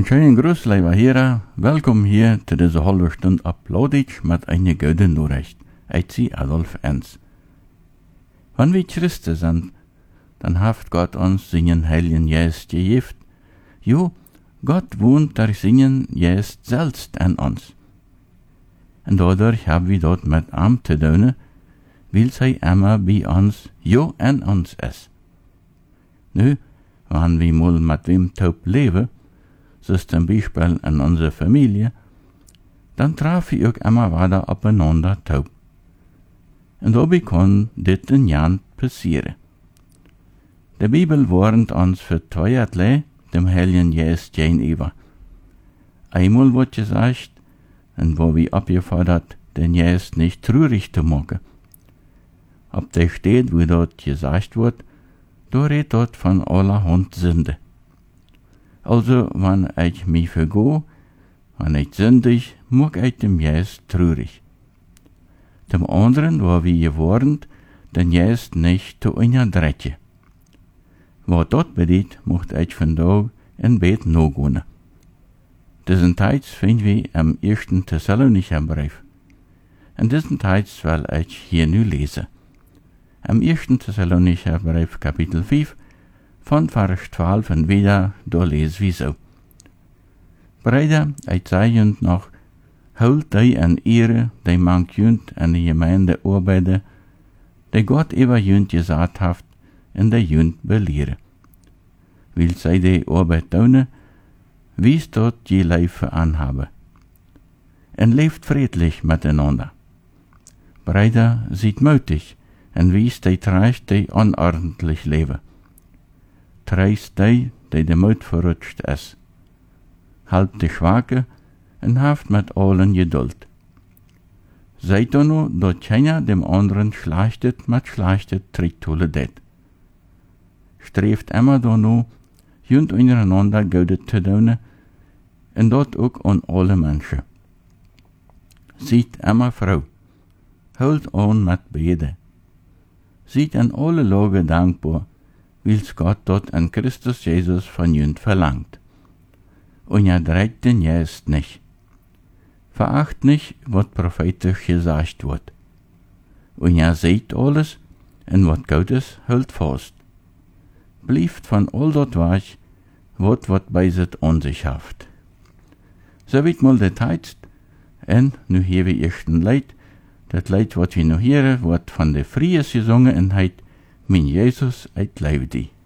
Een schönen Gruß, lieber Hörer. Welkom hier zu dieser halben Stunde Applauditsch mit einer guten Nachricht. Ich sie Adolf Enz. Wenn wir Christen sind, dann hat Gott uns seinen Heiligen Geist gegeben. Jo, Gott wohnt durch seinen Geist selbst an uns. Und dadurch haben wir dort mit ihm zu tun, weil sie immer bei uns, jo an uns ist. Nu, wenn wir mal mit wem taub leben, so zum Beispiel in unserer Familie, dann treffen wir auch immer wieder aufeinander taub. Und dabei kann dit in Jan passieren. Die Bibel warnt uns für zweierlei dem Heiligen Geist gegenüber. Einmal wird gesagt, und wo wir abgefordert, den Geist nicht traurig zu machen. Ob der steht, wo dort gesagt wird, da redet dort von allerhand Sünde. Also, wenn ich mich vergeh, wenn ich sündig, mag ich dem Geist traurig. Dem anderen war wir gewarnt, den Geist nicht zu unterdrücken. Was dort bedeutet, mocht ich von da in Bett noch gehen. Diesen Teils finden wir im 1. Thessalonicher Brief. In diesen Teils will ich hier nu lesen. Im 1. Thessalonicher Brief, Kapitel 5, von Vers 12 und wieder, da lesen wir so. Brüder, ich sage euch noch, holt die an Ehre, die man könnt an die Gemeinde arbeiten, die Gott über jünd gesagt hat, in der jünd belehren. Will sie die Arbeit tun, wie es dort je Leife anhabe. Und lebt friedlich miteinander. Brüder, seid mutig, und wie es die treibt, die unordentlich leben. Treist die de Mut verrutscht ist. Halbt die Schwache und haft mit allen Geduld. Seid nur, dass keiner dem anderen schlachtet mit Schlachtet Tricktolle det. Streeft immer da nur, jünd untereinander Gute zu tun, und dort auch an alle Menschen. Seid immer Frau, holt an mit Bede. Seid an alle Lagen dankbar, wills Gott dort an Christus Jesus von jünd verlangt. Und dreht den Geist nicht. Veracht nicht, was prophetisch gesagt wird. Und seht alles, und was Gottes hält fast. Blieft von all dort weg, wat bei sit an sich haft. So wird mal der Text, und nu hier wir ersten Leid, das Leid, wat wir noch hören, wird von der Fries gesungen und heit, mein Jesus, ich liebe dich.